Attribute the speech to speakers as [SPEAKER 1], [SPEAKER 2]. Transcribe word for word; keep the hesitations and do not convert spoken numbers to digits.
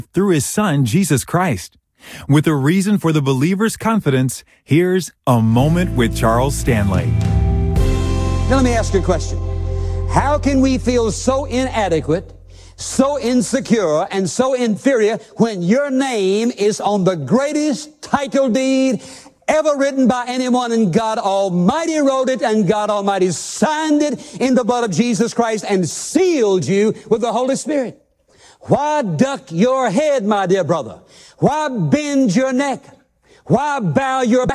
[SPEAKER 1] through his Son, Jesus Christ. With a reason for the believer's confidence, here's A Moment with Charles Stanley.
[SPEAKER 2] Now let me ask you a question. How can we feel so inadequate, so insecure, and so inferior when your name is on the greatest title deed ever written by anyone, and God Almighty wrote it, and God Almighty signed it in the blood of Jesus Christ and sealed you with the Holy Spirit? Why duck your head, my dear brother? Why bend your neck? Why bow your back?